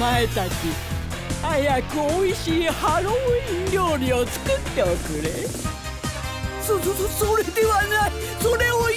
前たち、早くおいしいハロウィン料理を作っておくれ。 それではない。それを